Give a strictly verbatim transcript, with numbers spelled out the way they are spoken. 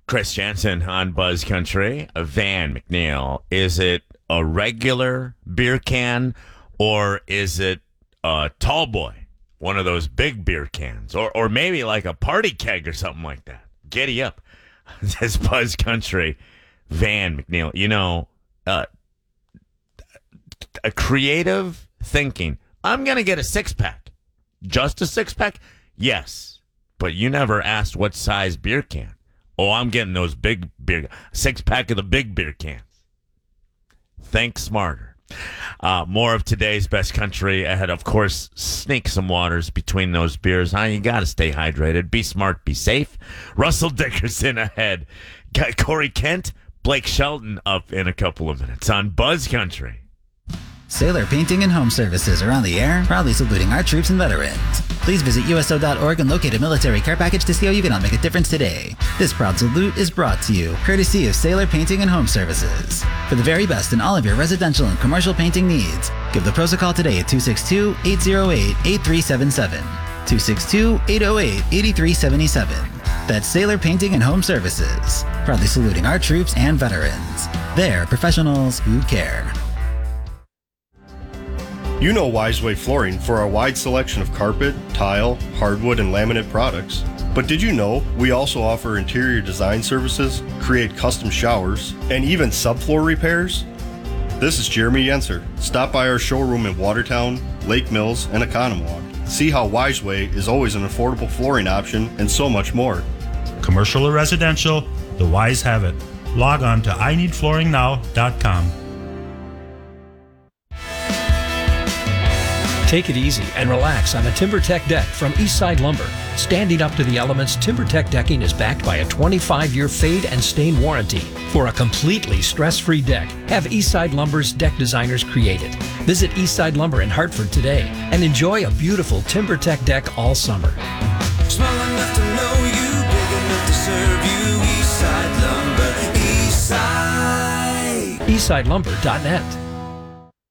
Chris Jansen on Buzz Country. Van McNeil, is it a regular beer can or is it a tall boy, one of those big beer cans, or or maybe like a party keg or something like that? Giddy up. Says Buzz Country. Van McNeil, you know, uh, a creative thinking. I'm going to get a six-pack. Just a six-pack? Yes. But you never asked what size beer can. Oh, I'm getting those big beer, six-pack of the big beer cans. Think smarter. Uh, more of today's Best Country ahead. Of course, sneak some waters between those beers. Huh? You got to stay hydrated. Be smart. Be safe. Russell Dickerson ahead. Got Corey Kent, Blake Shelton up in a couple of minutes on Buzz Country. Sailor Painting and Home Services are on the air, proudly saluting our troops and veterans. Please visit U S O dot org and locate a military care package to see how you can all make a difference today. This proud salute is brought to you, courtesy of Sailor Painting and Home Services. For the very best in all of your residential and commercial painting needs, give the pros a call today at two six two, eight zero eight, eight three seven seven. two six two, eight zero eight, eight three seven seven. That's Sailor Painting and Home Services, proudly saluting our troops and veterans. They're professionals who care. You know Wiseway Flooring for our wide selection of carpet, tile, hardwood, and laminate products. But did you know we also offer interior design services, create custom showers, and even subfloor repairs? This is Jeremy Yenser. Stop by our showroom in Watertown, Lake Mills, and Economowoc. See how Wiseway is always an affordable flooring option and so much more. Commercial or residential, the Wise have it. Log on to I need flooring now dot com. Take it easy and relax on a TimberTech deck from Eastside Lumber. Standing up to the elements, TimberTech decking is backed by a twenty-five year fade and stain warranty. For a completely stress-free deck, have Eastside Lumber's deck designers create it. Visit Eastside Lumber in Hartford today and enjoy a beautiful TimberTech deck all summer. Small enough to know you, big enough to serve you. Eastside Lumber, Eastside. Eastside Lumber dot net.